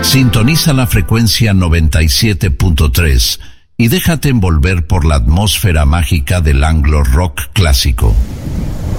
Sintoniza la frecuencia 97.3 y déjate envolver por la atmósfera mágica del anglo rock clásico.